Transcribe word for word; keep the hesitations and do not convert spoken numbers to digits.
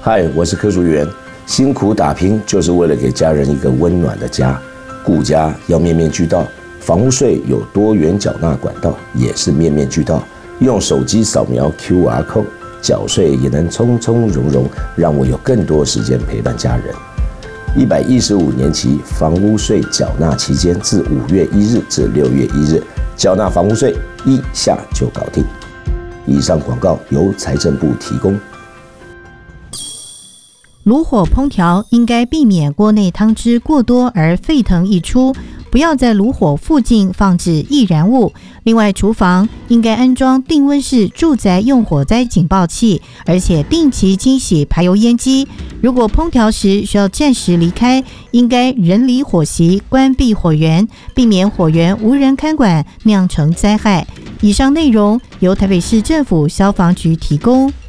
嗨，我是柯淑媛。辛苦打拼就是为了给家人一个温暖的家，顾家要面面俱到。房屋税有多元缴纳管道，也是面面俱到。用手机扫描 Q R code 缴税也能从从容容，让我有更多时间陪伴家人。一百一十五年期房屋税缴纳期间，自五月一日至六月一日，缴纳房屋税一下就搞定。以上广告由财政部提供。 炉火烹调应该避免锅内汤汁过多而沸腾溢出，不要在炉火附近放置易燃物。另外，厨房应该安装定温式住宅用火灾警报器，而且定期清洗排油烟机。如果烹调时需要暂时离开，应该人离火席，关闭火源，避免火源无人看管，酿成灾害。以上内容由台北市政府消防局提供。